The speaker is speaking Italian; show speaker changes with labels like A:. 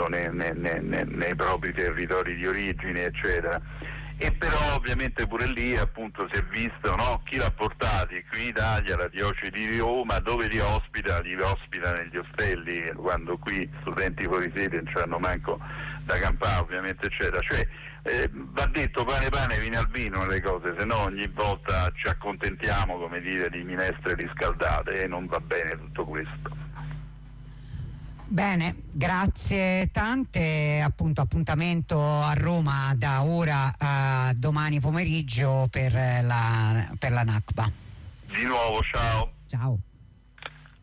A: visto nei propri territori di origine, eccetera. E però ovviamente pure lì appunto si è visto, no, chi l'ha portati qui in Italia, la diocesi di Roma, dove li ospita negli ostelli, quando qui studenti fuori sede non c'hanno manco da campare, ovviamente, eccetera. Cioè va detto pane pane, vino al vino le cose, se no ogni volta ci accontentiamo, come dire, di minestre riscaldate, e non va bene tutto questo.
B: Bene, grazie tante, appunto appuntamento a Roma da ora a domani pomeriggio per la Nakba.
A: Di nuovo, ciao.
B: Ciao.